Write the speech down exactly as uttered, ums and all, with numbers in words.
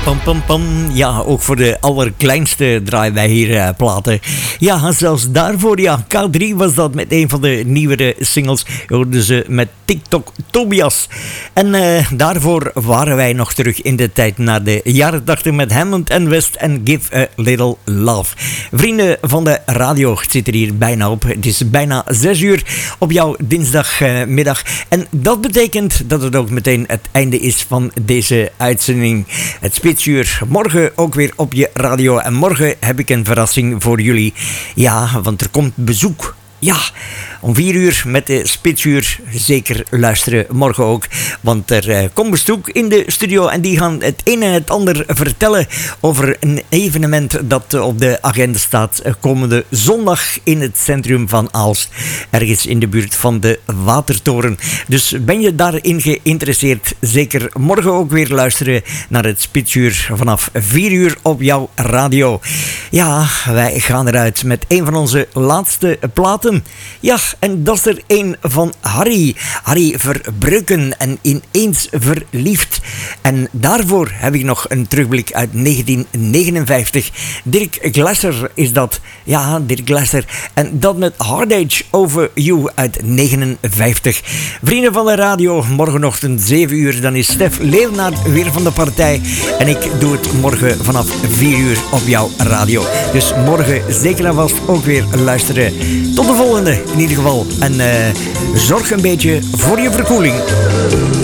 Pam, pam, pam. Ja, ook voor de allerkleinste draaien wij hier uh, platen. Ja, zelfs daarvoor, ja, K drie was dat met een van de nieuwere singles. Hoorden ze met TikTok Tobias. En uh, daarvoor waren wij nog terug in de tijd naar de jaren tachtig met Hammond en West en Give a Little Love. Vrienden van de radio, het zit er hier bijna op. Het is bijna zes uur op jouw dinsdagmiddag. Uh, en dat betekent dat het ook meteen het einde is van deze uitzending. Het Spitsuur. Morgen ook weer op je radio. En morgen heb ik een verrassing voor jullie. Ja, want er komt bezoek. Ja, om vier uur met de Spitsuur. Zeker luisteren morgen ook. Want er uh, komt bezoek in de studio. En die gaan het een en het ander vertellen over een evenement dat uh, op de agenda staat. Uh, komende zondag in het centrum van Aalst. Ergens in de buurt van de Watertoren. Dus ben je daarin geïnteresseerd? Zeker morgen ook weer luisteren naar het Spitsuur vanaf vier uur op jouw radio. Ja, wij gaan eruit met een van onze laatste platen. Ja, en dat is er een van Harry. Harry Verbruggen en Ineens Verliefd. En daarvoor heb ik nog een terugblik uit negentien negenenvijftig. Dirk Glasser is dat. Ja, Dirk Glasser. En dat met Hard Age Over You uit negenenvijftig. Vrienden van de radio, morgenochtend zeven uur. Dan is Stef Leeuwnaert weer van de partij. En ik doe het morgen vanaf vier uur op jouw radio. Dus morgen zeker en vast ook weer luisteren. Tot de volgende in ieder geval. En uh, zorg een beetje voor je verkoeling.